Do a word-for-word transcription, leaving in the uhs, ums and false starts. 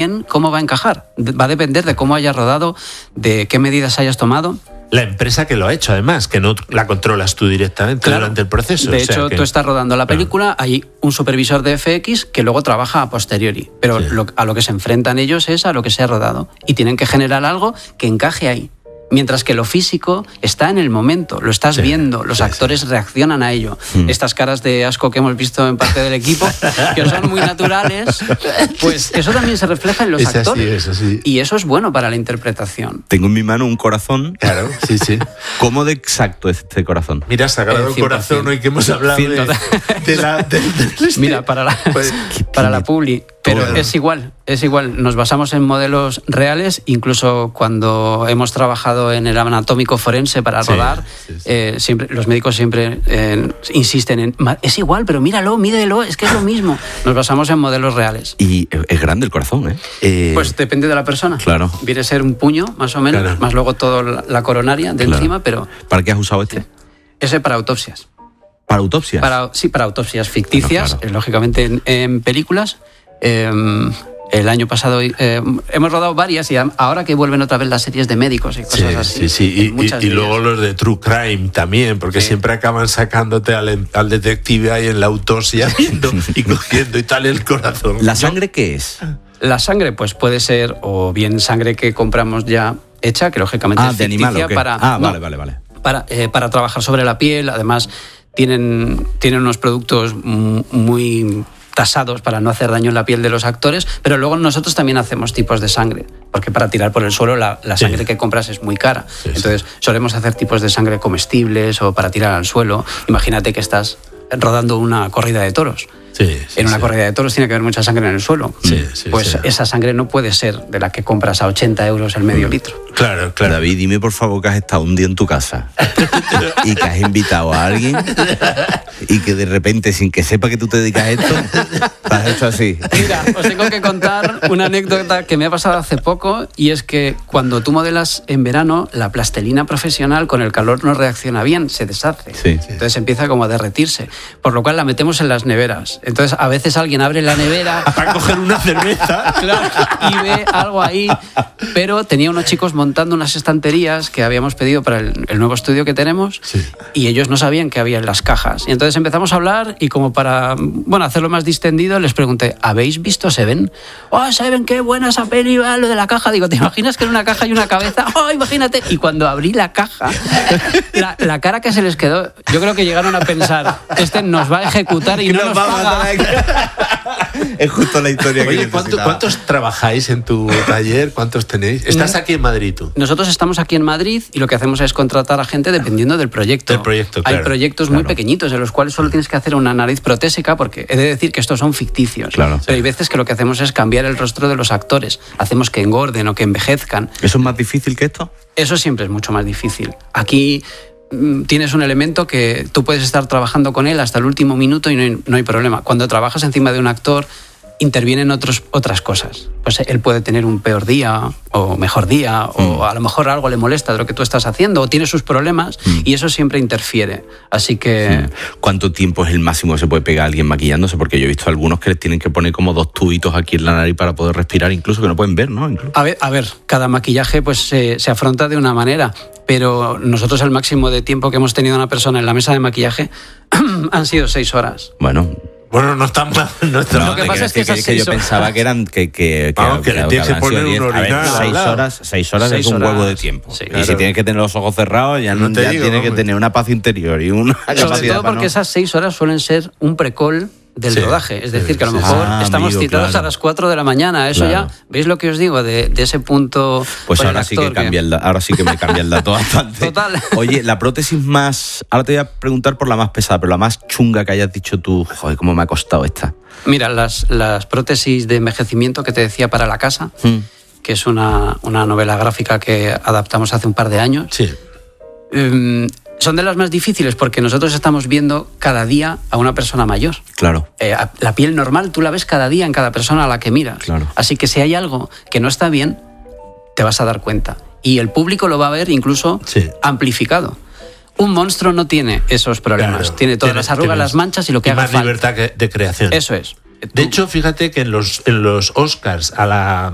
imagen, ¿cómo va a encajar? Va a depender de cómo hayas rodado, de qué medidas hayas tomado. La empresa que lo ha hecho, además, que no la controlas tú directamente, claro, durante el proceso. De o sea hecho, que... tú estás rodando la película, claro, hay un supervisor de F X que luego trabaja a posteriori, pero sí, lo, a lo que se enfrentan ellos es a lo que se ha rodado y tienen que generar algo que encaje ahí. Mientras que lo físico está en el momento, lo estás sí, viendo, los sí, actores sí. reaccionan a ello. Mm. Estas caras de asco que hemos visto en parte del equipo, que son muy naturales, pues eso también se refleja en los es actores. Así, es así. Y eso es bueno para la interpretación. Tengo en mi mano un corazón. Claro, sí, sí. ¿Cómo de exacto es este corazón? Mira, sacaron el corazón hoy que hemos hablado de, de la... De, de, de, Mira, para la, pues, para la publi... Pero todo. es igual, es igual. Nos basamos en modelos reales, incluso cuando hemos trabajado en el anatómico forense para sí, rodar, sí, sí. Eh, siempre, los médicos siempre eh, insisten en, es igual, pero míralo, mídelo, es que es lo mismo. Nos basamos en modelos reales. Y es grande el corazón, ¿eh? eh pues depende de la persona. Claro. Viene a ser un puño, más o menos, claro, más luego toda la coronaria de claro. encima, pero... ¿Para qué has usado este? Ese para autopsias. ¿Para autopsias? Para, sí, para autopsias ficticias, bueno, claro. lógicamente en, en películas. Eh, el año pasado eh, hemos rodado varias y ahora que vuelven otra vez las series de médicos y cosas sí, así. Sí, sí, y, y, y luego los de True Crime también, porque sí. siempre acaban sacándote al, al detective ahí en la autopsia viendo y cogiendo y tal el corazón. ¿La sangre qué es? La sangre pues puede ser o bien sangre que compramos ya hecha, que lógicamente ah, es de ficticia animal, ¿o qué? para... Ah, no, vale, vale, vale. Para, eh, para trabajar sobre la piel, además tienen, tienen unos productos muy... tasados para no hacer daño en la piel de los actores, pero luego nosotros también hacemos tipos de sangre, porque para tirar por el suelo la, la sangre sí. que compras es muy cara. Sí, Entonces sí. solemos hacer tipos de sangre comestibles o para tirar al suelo. Imagínate que estás rodando una corrida de toros. Sí, sí, en una sí. corrida de toros tiene que haber mucha sangre en el suelo. Sí, sí, pues sí. esa sangre no puede ser de la que compras a ochenta euros el medio litro. Claro, claro. David, dime por favor que has estado un día en tu casa y que has invitado a alguien y que de repente, sin que sepa que tú te dedicas a esto, te has hecho así. Mira, os tengo que contar una anécdota que me ha pasado hace poco, y es que cuando tú modelas en verano, la plastilina profesional con el calor no reacciona bien, se deshace. Sí. Entonces empieza como a derretirse, por lo cual la metemos en las neveras. Entonces a veces alguien abre la nevera para coger una cerveza, claro, y ve algo ahí, pero tenía unos chicos montando unas estanterías que habíamos pedido para el, el nuevo estudio que tenemos, sí. y ellos no sabían qué había en las cajas. Y entonces empezamos a hablar y como para, bueno, hacerlo más distendido, les pregunté, ¿habéis visto Seven? ¡Oh, Seven, qué buena esa peli! Va, lo de la caja. Digo, ¿te imaginas que en una caja hay una cabeza? ¡Oh, imagínate! Y cuando abrí la caja, la, la cara que se les quedó, yo creo que llegaron a pensar, este nos va a ejecutar y no nos, nos paga. Es justo la historia que Oye, ¿cuántos, ¿cuántos trabajáis en tu taller? ¿Cuántos tenéis? ¿Estás aquí en Madrid tú? Nosotros estamos aquí en Madrid y lo que hacemos es contratar a gente dependiendo del proyecto. Del proyecto, claro. Hay proyectos claro. muy pequeñitos en los cuales solo tienes que hacer una nariz protésica, porque he de decir que estos son ficticios. Claro. Pero hay veces que lo que hacemos es cambiar el rostro de los actores. Hacemos que engorden o que envejezcan. ¿Eso es más difícil que esto? Eso siempre es mucho más difícil. Aquí tienes un elemento que tú puedes estar trabajando con él hasta el último minuto y no hay, no hay problema. Cuando trabajas encima de un actor, intervienen otros, otras cosas. Pues él puede tener un peor día o mejor día, mm. o a lo mejor algo le molesta de lo que tú estás haciendo, o tiene sus problemas, mm. y eso siempre interfiere. Así que... Mm. ¿Cuánto tiempo es el máximo que se puede pegar a alguien maquillándose? Porque yo he visto algunos que les tienen que poner como dos tubitos aquí en la nariz para poder respirar, incluso que no pueden ver, ¿no? Incluso. A ver, a ver, cada maquillaje pues se, se afronta de una manera, pero nosotros el máximo de tiempo que hemos tenido una persona en la mesa de maquillaje han sido seis horas. Bueno... Bueno, no está mal. No está no, mal. Lo que pasa es que, que, que yo pensaba que eran que que, Vamos, que, que, que le tienes que poner un orinal. A ver, seis horas, seis horas seis es un horas, huevo de tiempo. Sí, claro. Y si tienes que tener los ojos cerrados, ya, no, ya digo, tienes que tener una paz interior y una capacidad. Sobre todo porque no... esas seis horas suelen ser un precall del sí, rodaje, es decir, que a lo mejor ah, estamos amigo, citados claro. a las cuatro de la mañana, eso claro. ya, ¿veis lo que os digo de, de ese punto? Pues ahora sí que cambia el, ahora sí que me cambia el dato bastante. Total. Oye, la prótesis más, ahora te voy a preguntar por la más pesada, pero la más chunga que hayas dicho tú, joder, cómo me ha costado esta. Mira, las, las prótesis de envejecimiento que te decía para la casa, hmm. que es una, una novela gráfica que adaptamos hace un par de años. Sí. Um, Son de las más difíciles porque nosotros estamos viendo cada día a una persona mayor. Claro. Eh, la piel normal tú la ves cada día en cada persona a la que miras. Claro. Así que si hay algo que no está bien, te vas a dar cuenta. Y el público lo va a ver incluso sí. amplificado. Un monstruo no tiene esos problemas. Claro. Tiene todas tienes, las arrugas, las manchas y lo que y haga más falta. Libertad de creación. Eso es. De hecho, fíjate que en los, en los Oscars a la